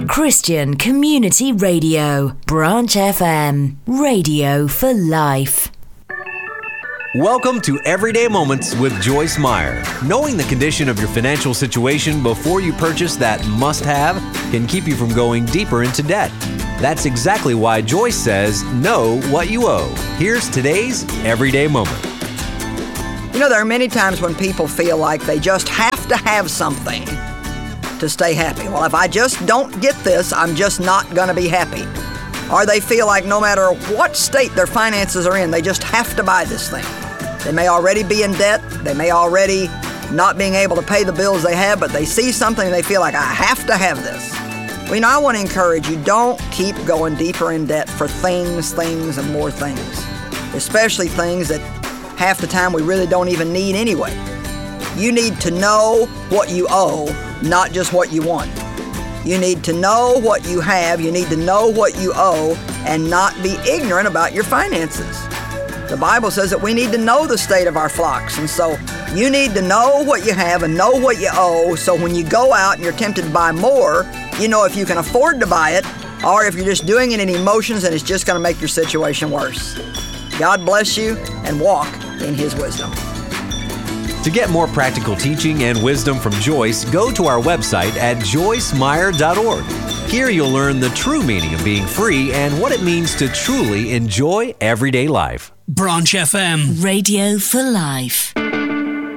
Christian Community Radio. Branch FM. Radio for life. Welcome to Everyday Moments with Joyce Meyer. Knowing the condition of your financial situation before you purchase that must-have can keep you from going deeper into debt. That's exactly why Joyce says, know what you owe. Here's today's Everyday Moment. You know, there are many times when people feel like they just have to have something to stay happy. Well, if I just don't get this, I'm just not going to be happy. Or they feel like no matter what state their finances are in, they just have to buy this thing. They may already be in debt. They may already not being able to pay the bills they have, but they see something and they feel like, I have to have this. Well, you know, I want to encourage you, don't keep going deeper in debt for things, and more things. Especially things that half the time we really don't even need anyway. You need to know what you owe, not just what you want. You need to know what you have, you need to know what you owe, and not be ignorant about your finances. The Bible says that we need to know the state of our flocks, and so you need to know what you have and know what you owe, so when you go out and you're tempted to buy more, you know if you can afford to buy it, or if you're just doing it in emotions and it's just going to make your situation worse. God bless you, and walk in His wisdom. To get more practical teaching and wisdom from Joyce, go to our website at joycemeyer.org. Here you'll learn the true meaning of being free and what it means to truly enjoy everyday life. Branch FM. Radio for life.